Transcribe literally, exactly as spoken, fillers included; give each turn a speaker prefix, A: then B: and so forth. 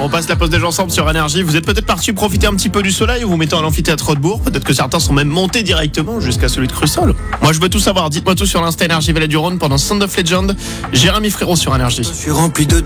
A: On passe la pause déj ensemble sur Énergie. Vous êtes peut-être partis profiter un petit peu du soleil ou vous mettez à l'amphithéâtre de Bourg. Peut-être que certains sont même montés directement jusqu'à celui de Crussol. Moi, je veux tout savoir. Dites-moi tout sur l'Insta Énergie Vallée du Rhône pendant Sound of Legend. Jérémy Frérot sur Énergie.
B: Je suis rempli de